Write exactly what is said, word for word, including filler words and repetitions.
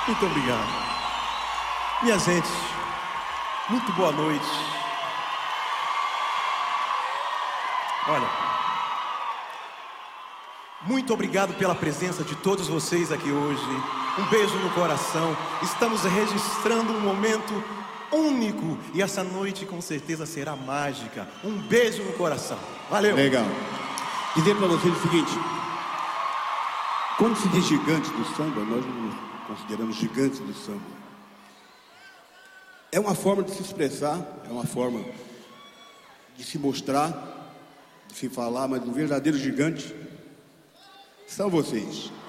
Muito obrigado. Minha gente, muito boa noite. Olha, muito obrigado pela presença de todos vocês aqui hoje. Um beijo no coração. Estamos registrando um momento único e essa noite com certeza será mágica. Um beijo no coração. Valeu. Legal. Dizer para vocês o seguinte: quando se diz gigante do samba, nós nos consideramos gigantes do samba. É uma forma de se expressar, é uma forma de se mostrar, de se falar, mas o verdadeiro gigante são vocês.